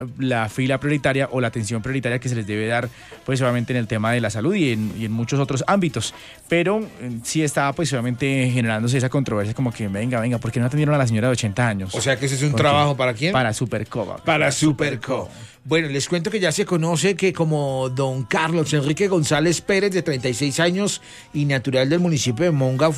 la fila prioritaria o la atención prioritaria que se les debe dar, pues obviamente en el tema de la salud y en muchos otros ámbitos. Pero sí estaba pues obviamente generándose esa controversia como que venga, ¿por qué no atendieron a la señora de 80 años? O sea que ese es un trabajo ¿para quién? Para Superco. Para Superco. Bueno, les cuento que ya se conoce que como don Carlos Enrique González Pérez, de 36 años y natural del municipio de Mongua,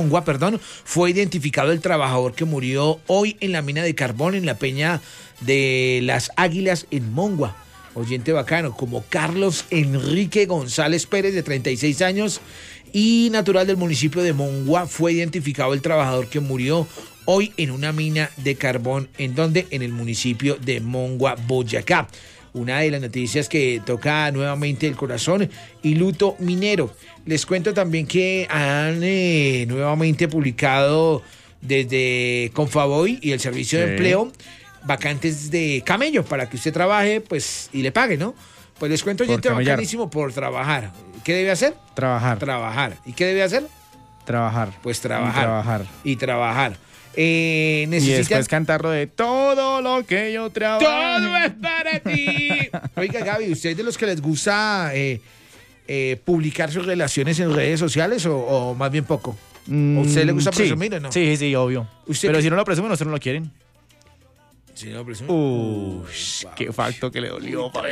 fue identificado el trabajador que murió hoy en la mina de carbón en la peña de las Águilas en Mongua. Oyente bacano, como Carlos Enrique González Pérez, de 36 años y natural del municipio de Mongua, fue identificado el trabajador que murió hoy en una mina de carbón, en el municipio de Mongua, Boyacá. Una de las noticias que toca nuevamente el corazón y luto minero. Les cuento también que han nuevamente publicado desde Confavoy y el Servicio de Empleo vacantes de camello para que usted trabaje pues y le pague, ¿no? Pues les cuento, oyente bacanísimo, por trabajar. ¿Qué debe hacer? Trabajar. ¿Y qué debe hacer? Trabajar. Pues trabajar. Y trabajar. Y después cantarlo de todo lo que yo trabajo. Todo es para ti. Oiga, Gaby, ¿usted es de los que les gusta publicar sus relaciones en redes sociales o más bien poco? ¿A usted le gusta presumir o no? Sí, obvio. Pero si no lo presumen, ustedes no lo quieren. Si no lo presumen. Qué facto que le dolió, papi.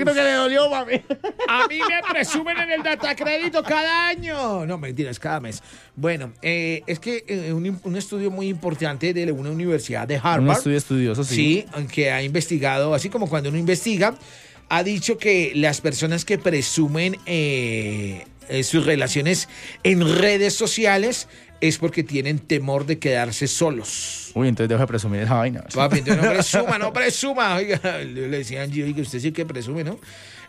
A mí me presumen en el datacrédito cada año. No, mentiras, cada mes. Bueno, es que un estudio muy importante de una universidad de Harvard. Un estudio estudioso, sí. Sí, que ha investigado, así como cuando uno investiga, ha dicho que las personas que presumen sus relaciones en redes sociales es porque tienen temor de quedarse solos. Uy, entonces deja de presumir esa vaina. Papi, entonces no presuma. Oiga, le decía a Angie, oiga, usted sí que presume, ¿no?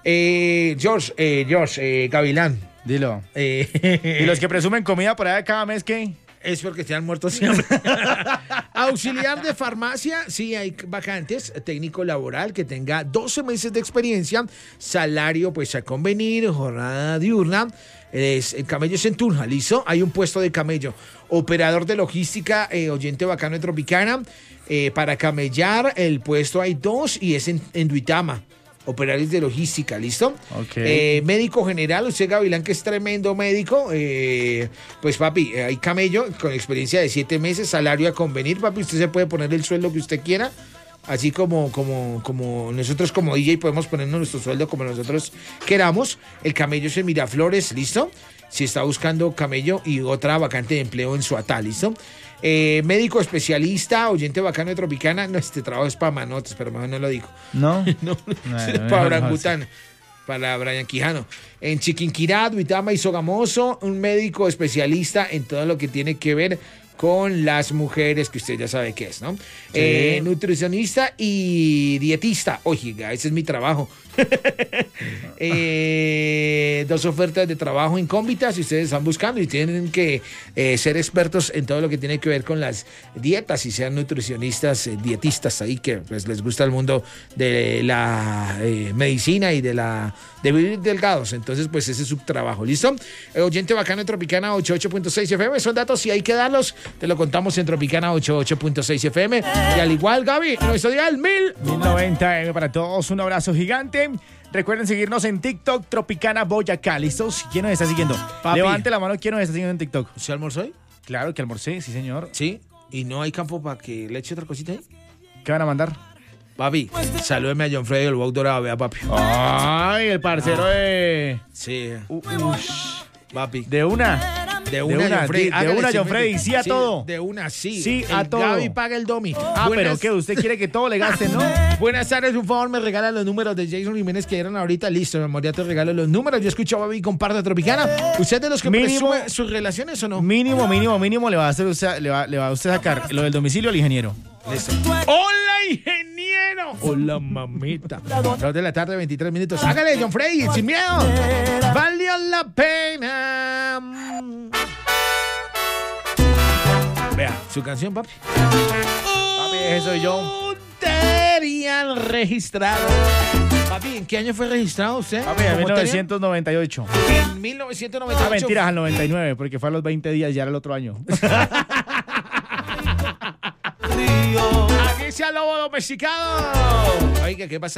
George, Gavilán. Dilo. ¿Y los que presumen comida por allá cada mes qué? Es porque se han muerto siempre. Auxiliar de farmacia, sí hay vacantes. Técnico laboral que tenga 12 meses de experiencia. Salario, pues a convenir. Jornada diurna. El camello es en Tunja, ¿listo? Hay un puesto de camello. Operador de logística, oyente bacano de Tropicana. Para camellar, el puesto hay 2 y es en Duitama. Operarios de logística, ¿listo? Okay. Médico general, usted Gavilán, que es tremendo médico, pues papi, hay camello con experiencia de 7 meses, salario a convenir, papi, usted se puede poner el sueldo que usted quiera, así como nosotros como DJ podemos ponernos nuestro sueldo como nosotros queramos. El camello es en Miraflores, ¿listo? Si está buscando camello y otra vacante de empleo en Suatá, ¿listo? Médico especialista, oyente bacano de Tropicana. No, este trabajo es para manotes, pero mejor no lo digo. ¿No? Para orangután, para Brian Quijano. En Chiquinquirá, Duitama y Sogamoso, un médico especialista en todo lo que tiene que ver con las mujeres, que usted ya sabe qué es, ¿no? Sí. Nutricionista y dietista. Oiga, ese es mi trabajo. 2 ofertas de trabajo incógnitas si ustedes están buscando y tienen que ser expertos en todo lo que tiene que ver con las dietas y sean nutricionistas, dietistas ahí que pues les gusta el mundo de la medicina y de vivir delgados. Entonces pues ese es su trabajo, ¿listo? Oyente bacano en Tropicana 88.6 FM, son datos y hay que darlos, te lo contamos en Tropicana 88.6 FM y al igual Gaby, nuestro dial 1090 M para todos, un abrazo gigante. Recuerden seguirnos en TikTok, Tropicana Boyacá. ¿Listos? ¿Quién nos está siguiendo? Papi. Levante la mano, ¿quién nos está siguiendo en TikTok? ¿Se almorzó hoy? Claro que almorcé, sí señor. Sí, y no hay campo para que le eche otra cosita ahí. ¿Qué van a mandar? Papi, salúdeme a John Freddy del Wow Dorado, vea papi. Ay, el parcero de... Sí. Papi. De una, John Freddy, sí a todo. De una, sí. Sí a todo. Gaby paga el domi. Pero ¿qué? ¿Usted quiere que todo le gaste, no? Buenas tardes, un favor, me regala los números de Jason Jiménez que dieron ahorita. Listo, mi amor, ya te regalo los números. Yo escucho a Baby y comparto Tropicana. ¿Usted de los que presume sus relaciones o no? Mínimo le va a hacer usted, le va a usted sacar lo del domicilio al ingeniero. Listo. ¡Hola, ingeniero! ¡Hola, mamita! 2 de la tarde, 23 minutos. Hágale, John Freddy, sin miedo. Valió la pena. Vea, su canción, papi. Papi, ese soy yo. Terian registrado. Papi, ¿en qué año fue registrado usted? Papi, en 1998. En 1998. Ah, mentiras, al 99, porque fue a los 20 días, ya era el otro año. Aquí especial lobo domesticado. Oiga, ¿qué pasa?